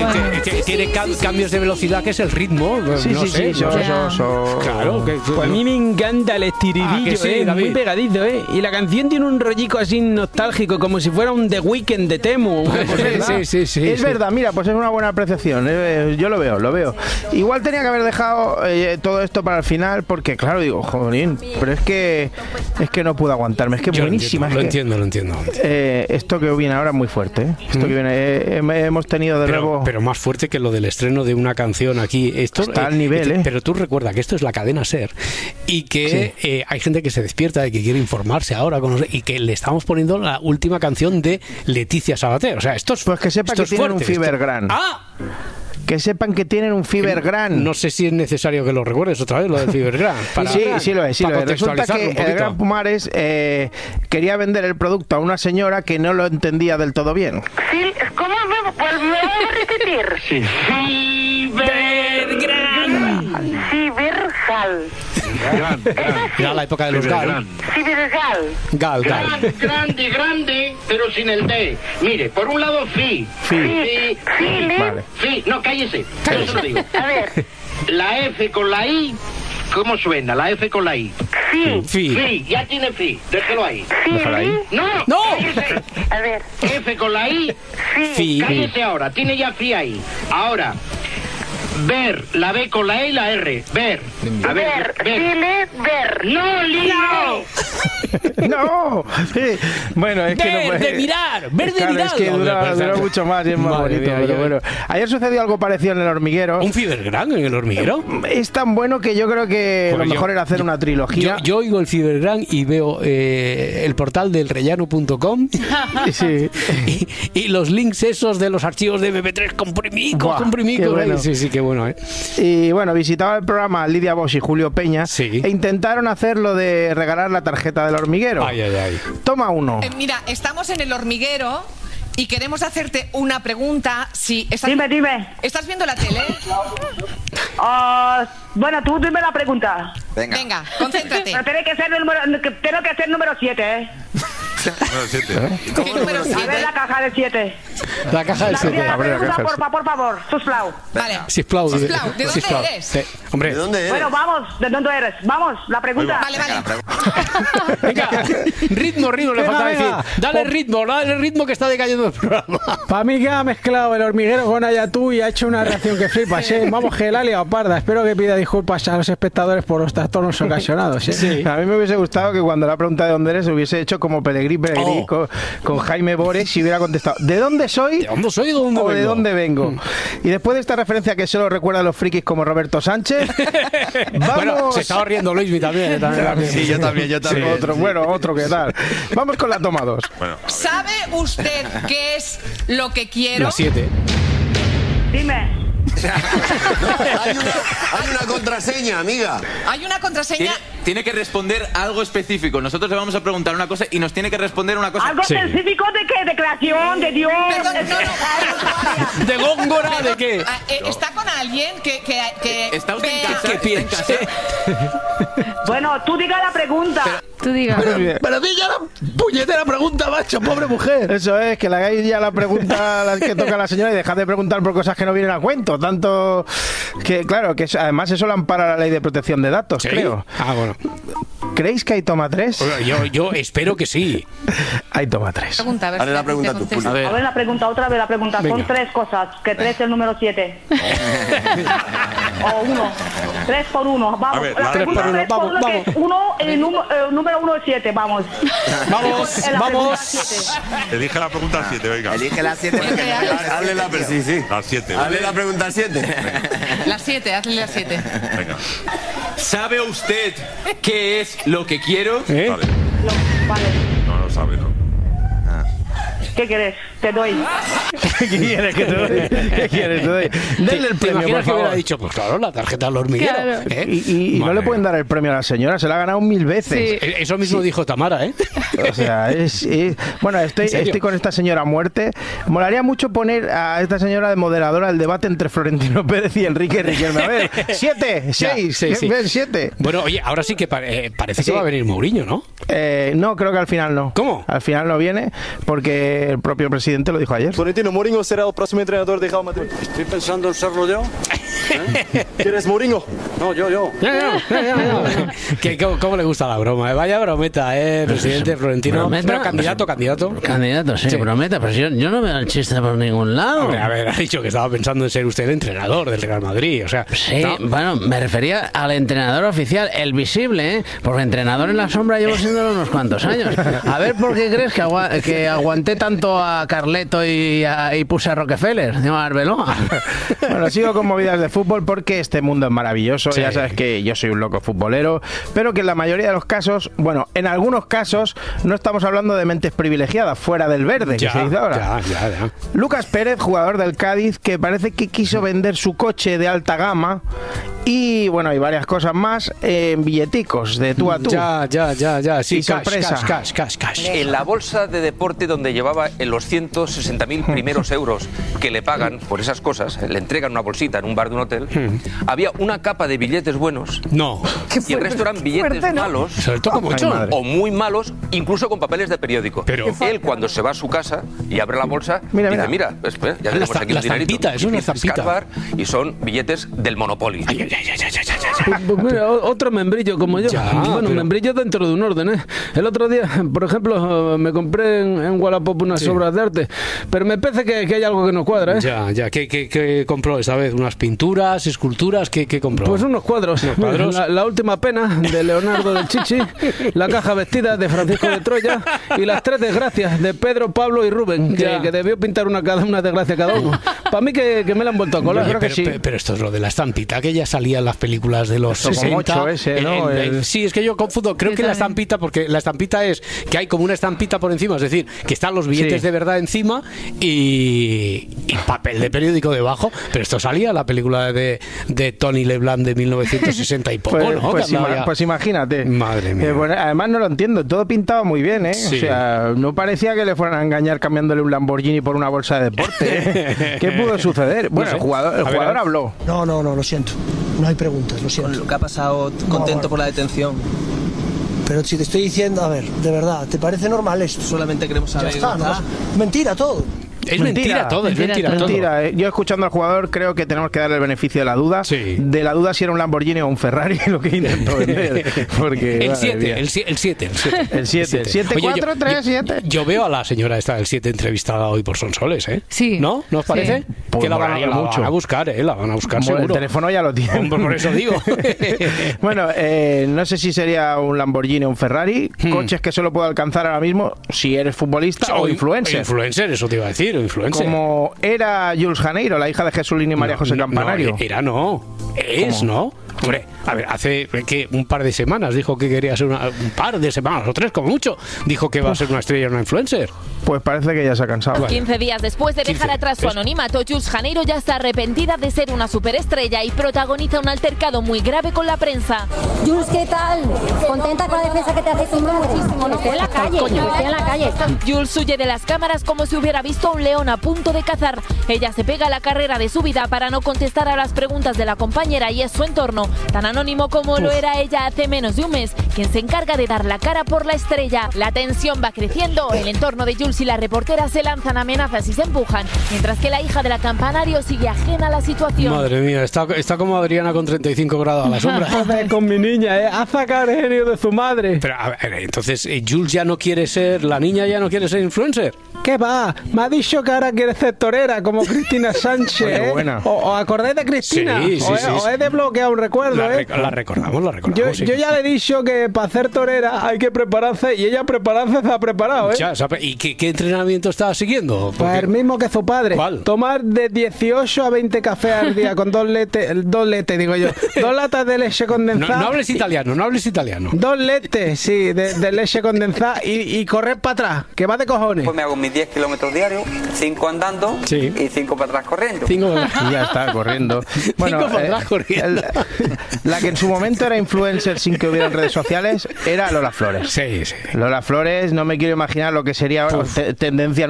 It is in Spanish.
Tiene cambios de velocidad, que es el ritmo. Sí. Claro. Pues a mí me encanta el estiribillo, sí, muy pegadizo, Y la canción tiene un rollico así nostálgico, como si fuera un The Weeknd de Temu. Sí. Es verdad, mira, pues es una buena apreciación. Yo lo veo. Igual tenía que haber dejado todo esto para el final, porque claro, digo, jodín, pero es que no puedo aguantarme. Es que es buenísima. Lo entiendo. Esto que viene ahora es muy fuerte. Esto que viene, hemos tenido de nuevo. Pero más fuerte que lo del estreno de una canción aquí. Esto está al nivel, Pero tú recuerda que esto es la cadena SER y que hay gente que se despierta y que quiere informarse ahora y que le estamos poniendo la última canción de Leticia Sabater. O sea, esto es pues que sepa que tienen un Fibergran. Que sepan que tienen un Fibergran. No sé si es necesario que lo recuerdes otra vez, lo del Fibergran. Sí lo es. Resulta que el Gran Pumares quería vender el producto a una señora que no lo entendía del todo bien. Sí, ¿cómo me vuelvo a repetir? Sí. Fibergal. Era la época de los Gal. Fibergal. Gal. Grande, pero sin el D. Mire, por un lado, Fi. Vale. Fi. No, cállese. Yo se lo digo. A ver. La F con la I, ¿cómo suena? La F con la I. Fi. Ya tiene Fi. Déjelo ahí. Déjalo ahí. ¡No! Cállese. A ver. F con la I. Fi. Cállese ahora. Tiene ya Fi ahí. Ahora. Ver, la B con la E y la R. Ver. A ver. Ver. ¡No, Lino! No. Bueno, es que no puede. De mirar. Ver de Claro, mirar. es que dura mucho más y es más bonito. Pero bueno. Ayer sucedió algo parecido en El Hormiguero. ¿Un Fibergran en El Hormiguero? Es tan bueno que yo creo que lo mejor era hacer una trilogía. Yo oigo el Fibergran y veo el portal del rellano.com y los links esos de los archivos de MP3 comprimidos. Bueno. Sí, qué bueno, Y bueno, visitaba el programa Lidia Bosch y Julio Peña e intentaron hacer lo de regalar la tarjeta del hormiguero. Ay. Toma uno. Mira, estamos en El Hormiguero y queremos hacerte una pregunta. Dime. ¿Estás viendo la tele? Bueno, tú dime la pregunta. Venga, concéntrate. Pero tiene que ser número 7, Número 7. ¿Qué número 7? A ver la caja de 7. La caja del 7. Por favor, sisplau. Vale. Sisplau. ¿De dónde eres? Hombre. ¿De dónde eres? Bueno, vamos, ¿de dónde eres? Vamos, la pregunta. Vale. Venga, ritmo, le falta decir. Dale ritmo que está decayendo el programa. Para mí que ha mezclado El Hormiguero con Ayatú y ha hecho una reacción que flipas, Vamos, que la ha liado parda. Espero que pida disculpas a los espectadores por los trastornos ocasionados, Sí. A mí me hubiese gustado que cuando la pregunta de dónde eres hubiese hecho como Pelegrí con Jaime Bores y hubiera contestado ¿de dónde soy? ¿De dónde soy o de dónde vengo? Y después de esta referencia que solo recuerda a los frikis como Roberto Sánchez, vamos... Bueno, se estaba riendo Luismi también. Sí, yo también. Otro que tal. Vamos con la toma 2. Bueno. ¿Sabe usted qué es lo que quiero? La 7. Dime. Hay una contraseña, amiga. Hay una contraseña. Tiene que responder algo específico. Nosotros le vamos a preguntar una cosa y nos tiene que responder una cosa. ¿Algo específico de qué? ¿De creación? ¿De Dios? Perdón, no. ¿De Góngora? ¿De qué? ¿Está con alguien que ¿Está usted en casa? ¿Qué piensa? Bueno, tú diga la pregunta. Tú digas. Pero di ya la puñetera pregunta, macho, pobre mujer. Eso es, que le hagáis ya la pregunta a la que toca la señora y dejad de preguntar por cosas que no vienen a cuento. Tanto que, claro, que además eso lo ampara la ley de protección de datos, creo. Bueno. ¿Creéis que hay toma 3? Yo espero que sí. Hay toma 3. Pregunta, a ver. Dale la pregunta tú, Julio. A ver la pregunta, otra vez la pregunta. Venga. Son 3 cosas, que 3 es el número 7. O 1. 3 por 1. Vamos. A ver, la pregunta 3 por 1 que es 1, el número 1 es 7. Vamos. Vamos. Elige la pregunta 7, venga. Elige la 7. Hazle la pregunta. Sí. La 7. Hazle la pregunta 7. La 7, hazle la 7. Venga. ¿Sabe usted qué es lo que quiero? Vale. Vale. No lo sabe, ¿no? ¿Qué quieres? Te doy. ¿Qué quieres que te doy? ¿Qué quieres? Te doy. Denle el ¿Te premio, imaginas por que hubiera favor. dicho, pues claro, la tarjeta del hormiguero? Claro. Y no le pueden dar el premio a la señora, se la ha ganado 1000 veces. Sí. Eso mismo dijo Tamara, O sea, bueno, estoy con esta señora a muerte. Molaría mucho poner a esta señora de moderadora del debate entre Florentino Pérez y Enrique Riquelme. A ver, 7, 6, 7. Bueno, oye, ahora sí que parece que va a venir Mourinho, ¿no? No, creo que al final no. ¿Cómo? Al final no viene porque el propio presidente presidente lo dijo ayer. Florentino, Mourinho será el próximo entrenador de Real Madrid. Estoy pensando en serlo yo. ¿Quieres Mourinho? No, yo. ¿Cómo le gusta la broma? Vaya brometa, presidente Florentino. ¿Brometa? Pero candidato. Candidato, sí, brometa, pero yo no veo el chiste por ningún lado. Hombre, a ver, ha dicho que estaba pensando en ser usted el entrenador del Real Madrid, o sea... Sí, ¿no? bueno, me refería al entrenador oficial, el visible, porque entrenador en la sombra llevo siendo unos cuantos años. A ver, ¿por qué crees que aguanté tanto a Carleto y puse a Rockefeller? Digo, a Arbeloa. Bueno, sigo con movidas de fútbol porque este mundo es maravilloso. Sí. Ya sabes que yo soy un loco futbolero, pero que en la mayoría de los casos, bueno, en algunos casos no estamos hablando de mentes privilegiadas fuera del verde, que se dice ahora. Ya. Lucas Pérez, jugador del Cádiz, que parece que quiso vender su coche de alta gama y, bueno, y varias cosas más en billeticos de tú a tú. Ya. Sí, y sorpresa. Cash. En la bolsa de deporte donde llevaba en los 160.000 primeros euros que le pagan por esas cosas, le entregan una bolsita en un bar de un hotel, había una capa de billetes buenos. No. Y el resto eran billetes malos. ¿Se toca mucho? O muy malos, incluso con papeles de periódico. Pero él, cuando se va a su casa y abre la bolsa, mira. dice, mira, ya tenemos aquí un dinerito. Estampita, es una estampita. Y son billetes del Monopoly. Pues mira, otro membrillo como yo. Membrillo dentro de un orden, ¿eh? El otro día, por ejemplo, me compré en Wallapop unas obras de arte, pero me parece que hay algo que no cuadra, ¿eh? Ya. ¿Qué compró esta vez? ¿Unas pinturas, esculturas? ¿Qué compró? Pues unos cuadros. La última pena de Leonardo del Chichi, la caja vestida de Francisco de Troya y las tres desgracias de Pedro, Pablo y Rubén, que debió pintar una desgracia cada uno. Para mí que me la han vuelto a colar. Oye, creo que sí. Pero esto es lo de la estampita, que ya salía en las películas de los 60. Ese, ¿no? Sí, es que yo confundo. Creo que la estampita, porque la estampita es que hay como una estampita por encima, es decir, que están los billetes de verdad encima y papel de periódico debajo. Pero esto salía en la película de Tony LeBlanc de 1960 y poco, ¿no? Pues imagínate. Madre mía. Bueno, además no lo entiendo, todo pintaba muy bien, ¿eh? Sí. O sea, no parecía que le fueran a engañar cambiándole un Lamborghini por una bolsa de deporte, ¿eh? ¿Qué pudo suceder? Bueno, el jugador habló. No, lo siento. No hay preguntas, lo siento. Con lo que ha pasado, contento por la detención. Pero si te estoy diciendo, a ver, de verdad, ¿te parece normal esto? Solamente queremos saber. Ya está, ¿no? Mentira todo. Es mentira todo, es mentira todo. Yo escuchando al jugador creo que tenemos que darle el beneficio de la duda. Sí. De la duda si era un Lamborghini o un Ferrari lo que intentó vender. Porque, el 7. El 7, 4, 3, 7. Yo veo a la señora esta del 7 entrevistada hoy por Sonsoles, ¿eh? Sí. ¿No? ¿No os parece? Sí. Pues que la van a buscar, ¿eh? La van a buscar seguro. El teléfono ya lo tiene. Por eso digo. Bueno, no sé si sería un Lamborghini o un Ferrari. Coches que solo puedo alcanzar ahora mismo si eres futbolista o influencer. Influencer, eso te iba a decir. Influencer. Como era Jules Janeiro, la hija de Jesulín y María José Campanario. Es, ¿no? Hombre, a ver, hace un par de semanas dijo que quería ser un par de semanas o 3 como mucho, dijo que va a ser una estrella, una influencer. Pues parece que ya se ha cansado. 15 días después de dejar atrás su anonimato, Jules Janeiro ya está arrepentida de ser una superestrella y protagoniza un altercado muy grave con la prensa. Jules, ¿qué tal? ¿Contenta con la defensa que te hace tu madre? Estoy en la calle, Jules huye de las cámaras como si hubiera visto a un león a punto de cazar. Ella se pega a la carrera de su vida para no contestar a las preguntas de la compañera y es su entorno, tan anónimo como lo era ella hace menos de un mes, quien se encarga de dar la cara por la estrella. La tensión va creciendo, el entorno de Jules y la reportera se lanzan amenazas y se empujan, mientras que la hija de la Campanario sigue ajena a la situación. Madre mía, está como Adriana con 35 grados a la sombra. Con mi niña, a sacar genio de su madre. Pero a ver, entonces Jules ya no quiere ser, la niña ya no quiere ser influencer. ¿Qué va? Me ha dicho que ahora quiere ser torera como Cristina Sánchez. Oye, buena. ¿O acordáis de Cristina? Sí, o he desbloqueado un recuerdo, la recordamos. Yo ya le he dicho que para ser torera hay que prepararse y ella prepararse se ha preparado, ¿eh? Ya, ¿y qué entrenamiento estaba siguiendo? Pues el mismo que su padre. ¿Cuál? Tomar de 18 a 20 cafés al día con 2 latas de leche condensada. No hables italiano. 2 leches, sí, de leche condensada y correr para atrás, que va de cojones. Pues me hago mis 10 kilómetros diarios, 5 andando y 5 para atrás corriendo. Y ya está, corriendo. Bueno, 5 para atrás corriendo. La que en su momento era influencer sin que hubieran redes sociales era Lola Flores. Sí. Lola Flores, no me quiero imaginar lo que sería tendencia